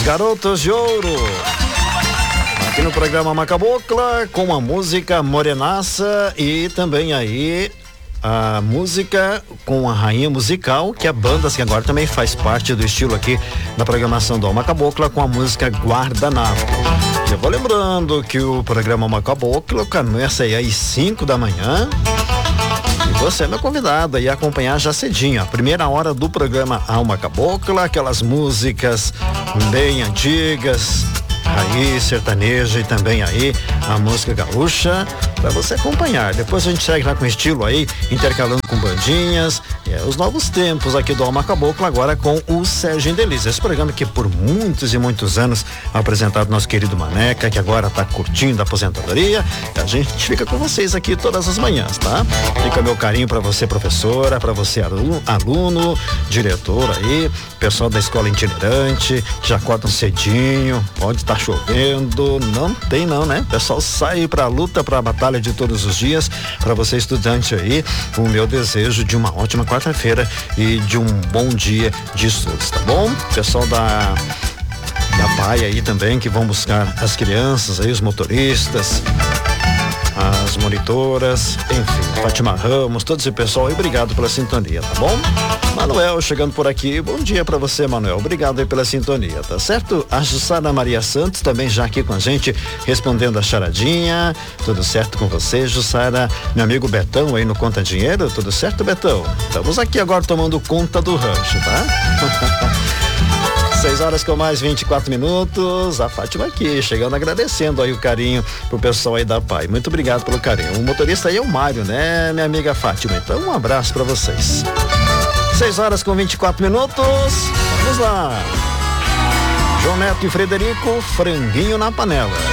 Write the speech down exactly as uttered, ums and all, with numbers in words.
Os Garotos de Ouro. Aqui no programa Macabocla, com a música Morenaça e também aí a música com a Rainha Musical, que é a banda que agora também faz parte do estilo aqui da programação do Macabocla, com a música Guardanapo. Eu vou lembrando que o programa Macabocla começa aí às cinco da manhã. E você é meu convidado aí a acompanhar já cedinho, a primeira hora do programa Alma Cabocla, aquelas músicas bem antigas, raiz, sertaneja e também aí a música gaúcha para você acompanhar. Depois a gente segue lá com estilo aí, intercalando com bandinhas, é, os novos tempos aqui do Alma Cabocla, agora com o Sérgio Indelise. Esse programa que por muitos e muitos anos apresentado nosso querido Maneca, que agora tá curtindo a aposentadoria. A gente fica com vocês aqui todas as manhãs, tá? Fica meu carinho para você, professora, para você, aluno, aluno, diretor aí, pessoal da escola itinerante, que já acordam cedinho, pode estar chovendo, não tem não, né? O pessoal sai pra luta, pra batalha de todos os dias. Para você, estudante aí, o meu desejo de uma ótima quarta-feira e de um bom dia de estudos, tá bom? Pessoal da da P A I aí também, que vão buscar as crianças aí, os motoristas, as monitoras, enfim, Fátima Ramos, todo esse pessoal aí, obrigado pela sintonia, tá bom? Manuel chegando por aqui, bom dia pra você, Manuel, obrigado aí pela sintonia, tá certo? A Jussara Maria Santos também já aqui com a gente, respondendo a charadinha, tudo certo com você, Jussara? Meu amigo Betão aí no Conta Dinheiro, tudo certo, Betão? Estamos aqui agora tomando conta do rancho, tá? seis horas com mais vinte e quatro minutos, a Fátima aqui, chegando agradecendo aí o carinho pro pessoal aí da P A I. Muito obrigado pelo carinho. O motorista aí é o Mário, né, minha amiga Fátima? Então, um abraço pra vocês. seis horas com vinte e quatro minutos, vamos lá. João Neto e Frederico, franguinho na panela.